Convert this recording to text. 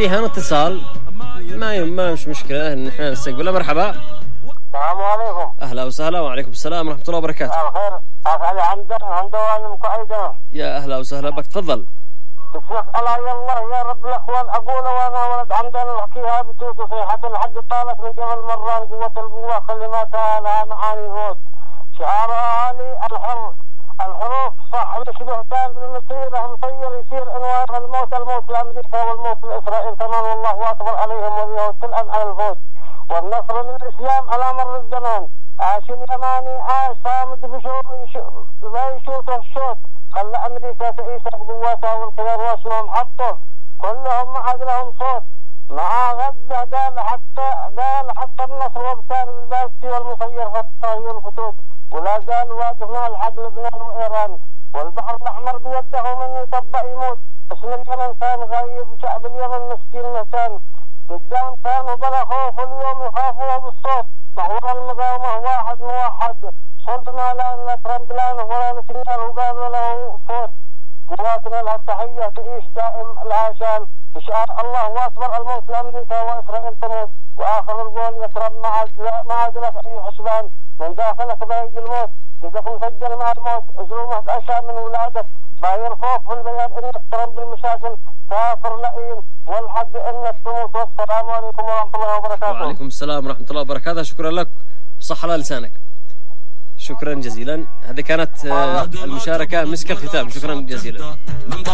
فيها اتصال ما مش مشكلة نحن نستقبله. مرحبا. السلام عليكم. أهلا وسهلا. وعليكم السلام ورحمة الله وبركاته. الخير. علي عندوان مقعدة. يا أهلا وسهلا بك، تفضل. تسلك الله يا الله يا رب الأخوان أقول وأنا ولد عمدان الحكيها بتوت صيحة الحج طالت من جبل مران قوة القوة كلماتها لها معاني الموت شعارها لي الحروف صح مش بهتان بالمسيرة مصير يصير انوار الموت لأمريكا والموت لإسرائيل كمان والله أكبر عليهم واليهود تلأن على الفوت والنصر من الإسلام على مر الزمان عاش اليماني عاش صامد بيشوطه الشوط خلى أمريكا تعيش بقواتها والقدر واسمهم حطه كلهم ما عاد لهم صوت مع غزة قال حتى النصر وابتال بالبالتي والمصير خطه والخطوط ولا زال واقف مع الحق لبنان وإيران والبحر الأحمر بيده من يطبق يموت اسم اليمن كان غايب شعب اليمن مسكين مهتان قدام كانوا بلا خوف واليوم يخافوا بالصوت محور المقاومة واحد موحد صدنا لا ترامب لا ولا نتنياهو وقال ولا فوت قواتنا لها التحية تعيش دائم العاشان إشعار الله أكبر الموت لأمريكا وإسرائيل تموت وآخر القول يكرم ما عاد لك أي حسبان من داخلك بيجي الموت إذا كنت مسجل مع الموت زلومك أشى من ولادك باين خوف في البيان إنك ترمب المشاكل كافر لئيم والحق إنك تموت. والسلام عليكم ورحمة الله وبركاته. وعليكم السلام ورحمة الله وبركاته. شكرا لك وصح على لسانك. شكرا جزيلا. هذه كانت المشاركة مسك الختام. شكرا جزيلا.